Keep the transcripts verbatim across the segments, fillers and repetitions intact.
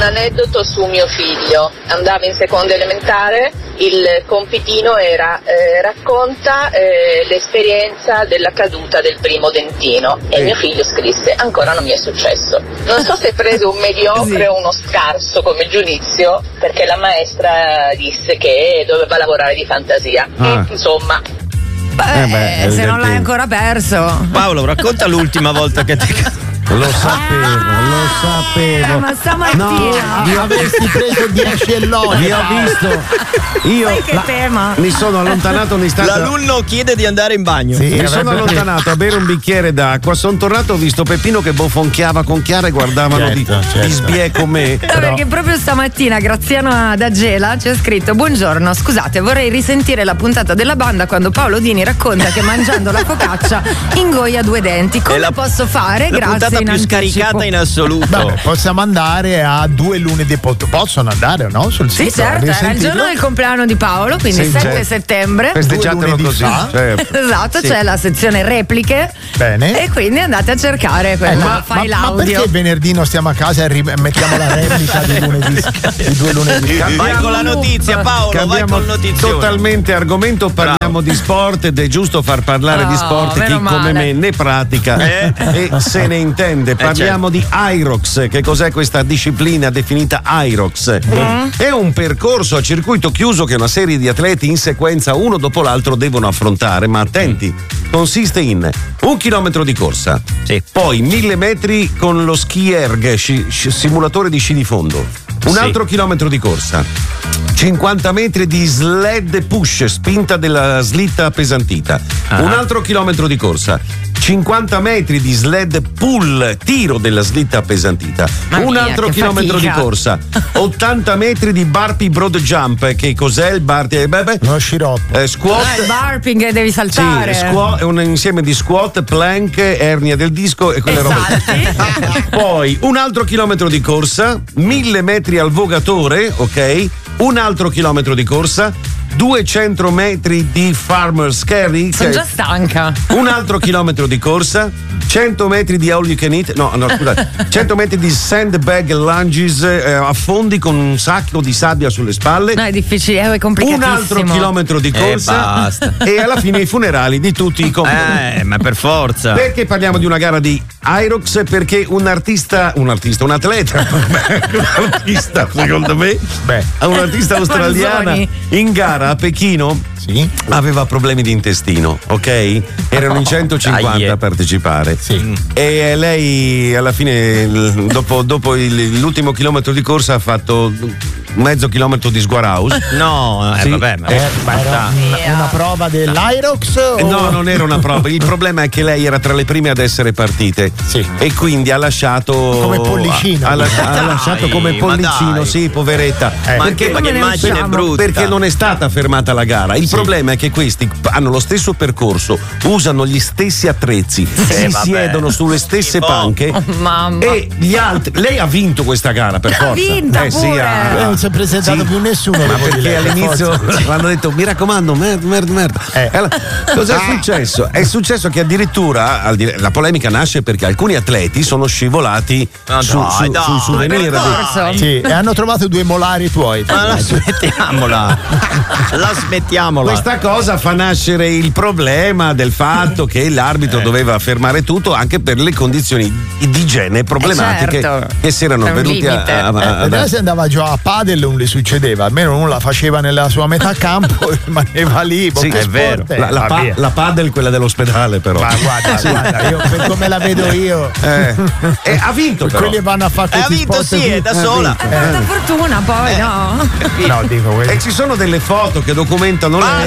aneddoto su mio figlio. Andava in seconda elementare, il compitino era eh, racconta eh, l'esperienza della caduta del primo dentino e mio figlio scrisse: ancora non mi è successo. Non so se hai preso un mediocre o uno scarso come giudizio, perché la maestra disse che doveva lavorare di fantasia. Ah. Insomma. Beh, Eh beh, se non il- l'hai ancora perso. Paolo, racconta l'ultima volta che ti. Lo sapevo, lo sapevo. Eh, ma stamattina. No, Vi avresti preso dieci elloni. vi ho visto. Io Sai che la- tema? mi sono allontanato un istante. L'alunno chiede di andare in bagno. Sì, Mi sono avrebbe- allontanato a bere un bicchiere d'acqua, sono tornato, ho visto Peppino che bofonchiava con Chiara e guardavano di, Certo, certo. di sbie con me. No, perché proprio stamattina Graziano da Gela ci ha scritto: buongiorno, scusate, vorrei risentire la puntata della banda quando Paolo Dini racconta che mangiando la focaccia ingoia due denti. Come È la- posso fare? La Grazie puntata in più anticipo. scaricata in assoluto. Vabbè, possiamo andare a due lunedì. pot- Possono andare o no? Sul Sì, sito? certo, era il Risentirlo? giorno del compleanno di Paolo, quindi Sì, sette certo. settembre. Festeggiatelo Due lunedì così. fa. certo. Esatto, Sì. c'è la sezione repliche. Bene. E quindi andate a cercare quella, Eh, ma, fai ma- ma l'audio. perché venerdì non stiamo a casa e ri- mettiamo la replica di lunedì? Di due lunedì. Vai con la notizia, Paolo, vai Cambiamo col notizione. totalmente argomento, parliamo di sport ed è giusto far parlare Oh, di sport chi meno come male. me ne pratica Eh? e se ne intende. Parliamo di Irox. Che cos'è questa disciplina definita Irox? Mm. È un percorso a circuito chiuso che una serie di atleti in sequenza uno dopo l'altro devono affrontare, ma attenti, consiste in un chilometro di corsa, Sì. poi mille metri con lo ski erg, sci- sci- simulatore di sci di fondo, un Sì. altro chilometro di corsa, cinquanta metri di sled push, spinta della slitta appesantita, Ah. un altro chilometro di corsa, cinquanta metri di sled pull, tiro della slitta appesantita, Mamma un mia, altro che chilometro fatica. di corsa, ottanta metri di burpee broad jump. Che cos'è il burpee? Beh, beh, Uno sciroppo. eh, squat. Ah, il barping che devi Sì, saltare. squat, è un insieme di squat, plank, ernia del disco e quelle robe. Salti. Poi un altro chilometro di corsa, mille metri al vogatore, ok? Un altro chilometro di corsa, duecento metri di farmer's carry, Sono che- già stanca. un altro chilometro di corsa, cento metri di all you can eat, no, no, scusate, cento metri di sandbag lunges, eh, affondi con un sacco di sabbia sulle spalle. No, è difficile, è Un complicatissimo. altro chilometro di E corsa basta. e alla fine i funerali di tutti i componenti. Eh, ma per forza. Perché parliamo di una gara di Irox? Perché un artista, un artista, un atleta, un artista secondo me, Beh. un artista australiana Manzoni. in gara a Pechino Sì. aveva problemi di intestino, ok? Erano in centocinquanta dai. a partecipare. Sì. E lei alla fine, il- dopo, dopo il- l'ultimo chilometro di corsa, ha fatto mezzo chilometro di sguaraus. No, eh, Sì. vabbè, ma Eh, ma era una, una prova dell'Irox? o- Eh, No, non era una prova. Il problema è che lei era tra le prime ad essere partite. Sì. E quindi ha lasciato. Come pollicino. Ha, ha lascia- ha Dai, lasciato come ma pollicino, dai. sì, poveretta. Eh. Ma Perché, anche ma che come ne immagine usciamo? brutta. perché non è stata fermata la gara. Il problema è che questi hanno lo stesso percorso, usano gli stessi attrezzi, si vabbè. siedono sulle stesse Schifo. panche. Oh, mamma. E gli altri. Lei ha vinto questa gara per Ha forza. vinta eh, sì, pure. ha- Eh, non si è presentato sì. più nessuno. Ma dopo di perché lei, per all'inizio forza. hanno detto mi raccomando, merda, merda, merda. Eh. E allora, cosa è successo? È successo che addirittura al di- la polemica nasce perché alcuni atleti sono scivolati No, su, dai, su- dai, sul souvenir. per di- forza. Sì, e hanno trovato due molari tuoi. Ma la smettiamola. La smettiamola. Questa cosa fa nascere il problema del fatto che l'arbitro Eh. doveva fermare tutto anche per le condizioni di igiene problematiche Eh, certo. che si erano È un venuti a, limite. a- a- Eh, però se andava già a padel non le succedeva, almeno non la faceva nella sua metà campo e rimaneva lì. boh, Sì, che è sport vero. è? La, la, Va pa- via. la padel, quella dell'ospedale, però. Ma guarda, guarda, io per come la vedo io, Eh. E ha vinto, però. quelli vanno a fare Eh, ha questi vinto, sport sì, qui. è da sola. Ha tanta fortuna poi, no? No, dico quelli. E ci sono delle foto che documentano lei.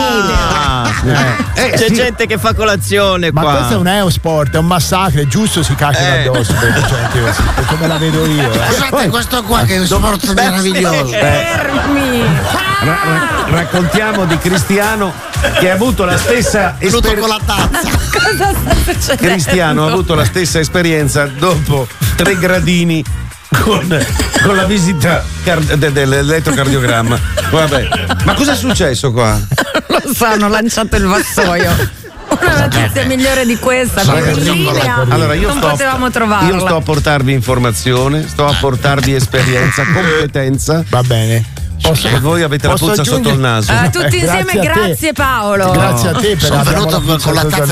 Basta! Eh, C'è sì. gente che fa colazione Ma qua. questo è un eosport, è un massacro, è giusto si cacciano Eh. addosso per gente così, per come la vedo io. Eh. Guardate questo qua che è un sport meraviglioso. Fermi! Ra- ra- raccontiamo di Cristiano che ha avuto la stessa Venuto esperienza. con la tazza. Cosa sta succedendo? Cristiano ha avuto la stessa esperienza dopo tre gradini con, con la visita car- de- dell'elettrocardiogramma. Vabbè, ma cosa è successo qua? Lo so, hanno lanciato il vassoio. Una notizia migliore di questa, Allora, che in linea allora, io non sto, potevamo trovarla. Io sto a portarvi informazione, sto a portarvi esperienza, competenza. Va bene. Posso, e voi avete la puzza sotto il naso. Uh, tutti insieme, grazie, grazie Paolo. Grazie a te per Sono abbiamo venuto la con, con la tazza